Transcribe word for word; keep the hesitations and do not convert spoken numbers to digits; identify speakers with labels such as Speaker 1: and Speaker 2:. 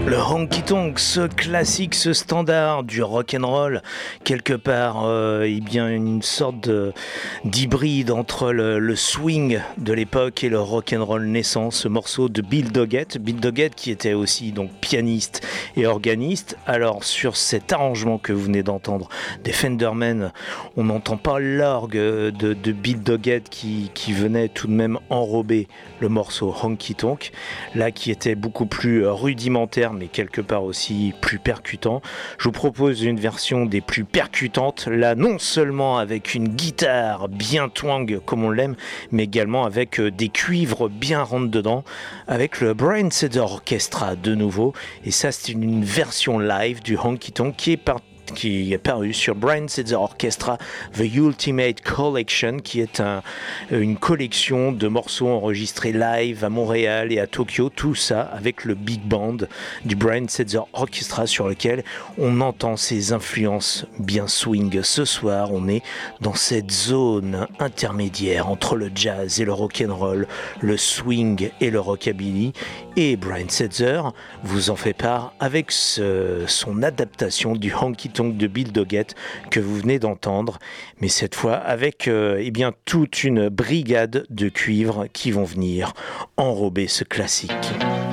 Speaker 1: Le honky tonk, ce classique, ce standard du rock and roll, quelque part, euh, eh bien une sorte de, d'hybride entre le, le swing de l'époque et le rock and roll naissant. Ce morceau de Bill Doggett, Bill Doggett qui était aussi donc pianiste et organiste. Alors sur cet arrangement que vous venez d'entendre des Fendermen, on n'entend pas l'orgue de, de Bill Doggett qui, qui venait tout de même enrober le morceau honky tonk, là qui était beaucoup plus rudimentaire mais quelque part aussi plus percutant. Je vous propose une version des plus percutantes, là non seulement avec une guitare bien twang comme on l'aime, mais également avec des cuivres bien rentre dedans, avec le Brian Setzer Orchestra de nouveau, et ça c'est une version live du honky tonk qui est par qui est paru sur Brian Setzer Orchestra The Ultimate Collection, qui est un, une collection de morceaux enregistrés live à Montréal et à Tokyo, tout ça avec le big band du Brian Setzer Orchestra sur lequel on entend ses influences bien swing. Ce soir on est dans cette zone intermédiaire entre le jazz et le rock'n'roll, le swing et le rockabilly, et Brian Setzer vous en fait part avec ce, son adaptation du honky tonk de Bill Doggett que vous venez d'entendre, mais cette fois avec euh, eh bien, toute une brigade de cuivres qui vont venir enrober ce classique.